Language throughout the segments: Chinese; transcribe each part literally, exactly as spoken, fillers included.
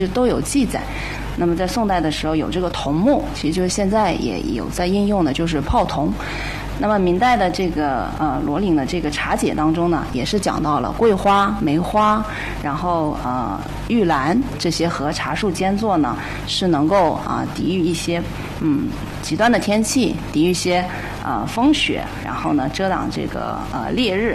都有记载。那么在宋代的时候有这个桐木，其实就是现在也有在应用的，就是泡桐。那么明代的这个呃罗岭的这个茶解当中呢，也是讲到了桂花、梅花，然后呃玉兰这些和茶树间作呢，是能够啊、呃、抵御一些嗯极端的天气，抵御一些啊、呃、风雪，然后呢遮挡这个呃烈日。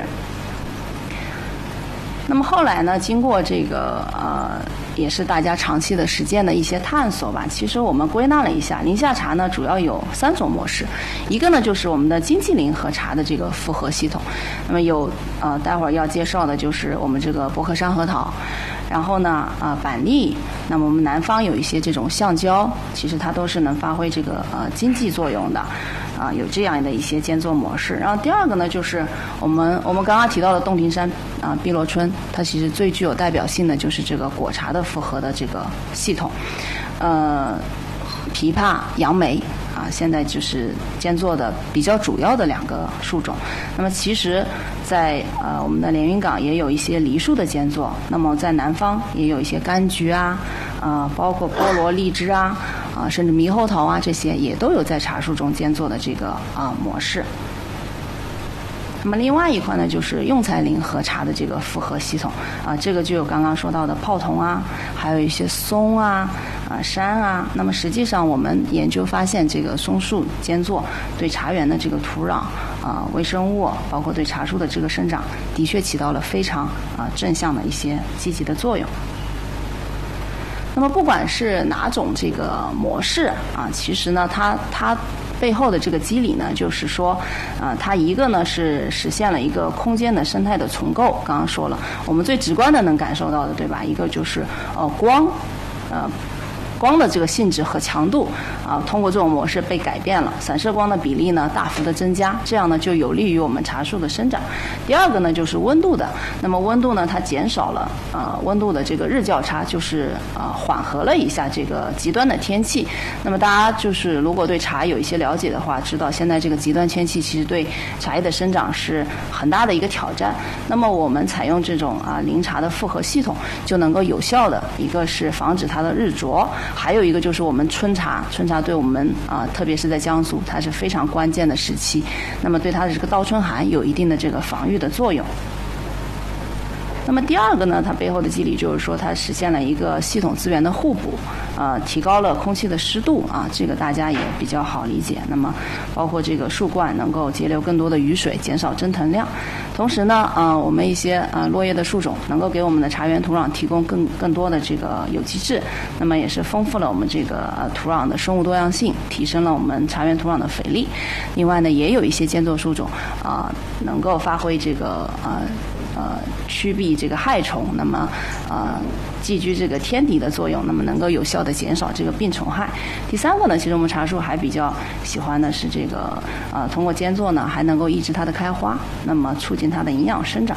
那么后来呢，经过这个呃，也是大家长期的实践的一些探索吧。其实我们归纳了一下，宁夏茶呢主要有三种模式，一个呢就是我们的金麒麟和茶的这个复合系统。那么有呃，待会儿要介绍的就是我们这个博克山核桃，然后呢啊、呃、板栗。那么我们南方有一些这种橡胶，其实它都是能发挥这个呃经济作用的。啊，有这样的一些间作模式。然后第二个呢，就是我们我们刚刚提到的洞庭山啊、碧螺春，它其实最具有代表性的就是这个果茶的复合的这个系统。呃，枇杷、杨梅啊，现在就是间作的比较主要的两个树种。那么其实在呃我们的连云港也有一些梨树的间作，那么在南方也有一些柑橘啊，呃，包括菠萝、荔枝啊。啊，甚至猕猴桃啊，这些也都有在茶树中间作的这个啊模式。那么另外一块呢，就是用材林和茶的这个复合系统啊，这个就有刚刚说到的泡桐啊，还有一些松啊、啊山啊。那么实际上我们研究发现，这个松树间作对茶园的这个土壤啊、微生物，包括对茶树的这个生长，的确起到了非常啊正向的一些积极的作用。那么不管是哪种这个模式啊，其实呢，它它背后的这个机理呢，就是说，啊、呃，它一个呢是实现了一个空间的生态的重构。刚刚说了，我们最直观的能感受到的，对吧？一个就是呃光，呃。光的这个性质和强度啊，通过这种模式被改变了，散射光的比例呢大幅的增加，这样呢就有利于我们茶树的生长。第二个呢就是温度的，那么温度呢它减少了呃温度的这个日较差，就是呃缓和了一下这个极端的天气。那么大家就是如果对茶有一些了解的话，知道现在这个极端天气其实对茶叶的生长是很大的一个挑战。那么我们采用这种啊林茶的复合系统，就能够有效的一个是防止它的日灼。还有一个就是我们春茶，春茶对我们啊、呃，特别是在江苏，它是非常关键的时期。那么对它的这个倒春寒有一定的这个防御的作用。那么第二个呢，它背后的机理就是说，它实现了一个系统资源的互补，呃，提高了空气的湿度啊，这个大家也比较好理解。那么包括这个树冠能够截留更多的雨水，减少蒸腾量。同时呢，呃，我们一些呃落叶的树种能够给我们的茶园土壤提供更更多的这个有机质，那么也是丰富了我们这个呃土壤的生物多样性，提升了我们茶园土壤的肥力。另外呢，也有一些间作树种啊、呃，能够发挥这个呃。呃，驱避这个害虫，那么呃，寄居这个天敌的作用，那么能够有效的减少这个病虫害。第三个呢，其实我们茶树还比较喜欢的是这个呃，通过间作呢，还能够抑制它的开花，那么促进它的营养生长。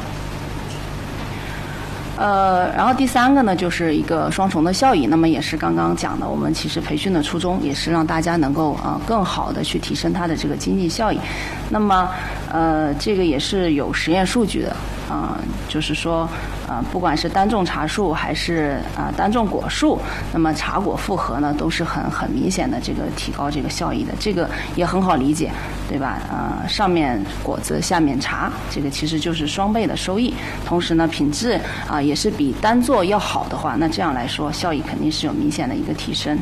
呃，然后第三个呢，就是一个双重的效益。那么也是刚刚讲的，我们其实培训的初衷也是让大家能够呃更好的去提升它的这个经济效益。那么呃，这个也是有实验数据的啊、呃，就是说呃，不管是单种茶树还是啊、呃、单种果树，那么茶果复合呢，都是很很明显的这个提高这个效益的。这个也很好理解，对吧？呃，上面果子，下面茶，这个其实就是双倍的收益。同时呢，品质啊、呃、也是比单做要好的话，那这样来说效益肯定是有明显的一个提升。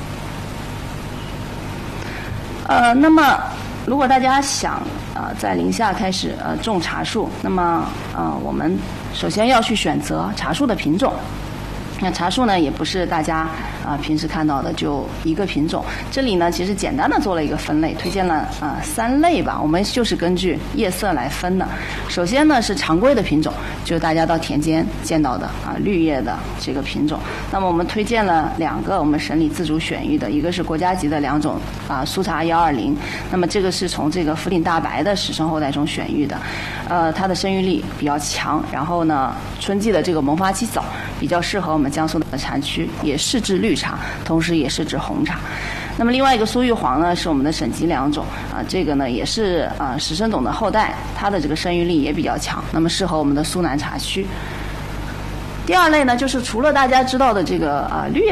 呃，那么如果大家想呃在宁夏开始呃种茶树，那么呃我们首先要去选择茶树的品种。那茶树呢，也不是大家啊、呃、平时看到的就一个品种。这里呢，其实简单的做了一个分类，推荐了啊、呃、三类吧。我们就是根据叶色来分的。首先呢是常规的品种，就是大家到田间见到的啊绿叶的这个品种。那么我们推荐了两个我们省里自主选育的，一个是国家级的两种啊苏茶幺二零。那么这个是从这个福鼎大白的始生后代中选育的，呃，它的生育力比较强，然后呢春季的这个萌发期早，比较适合我们江苏的产区，也是制绿茶，同时也是制红茶。那么另外一个苏玉皇呢，是我们的省级两种啊、呃，这个呢也是啊、呃、石生种的后代，它的这个生育力也比较强，那么适合我们的苏南茶区。第二类呢，就是除了大家知道的这个啊、呃、绿叶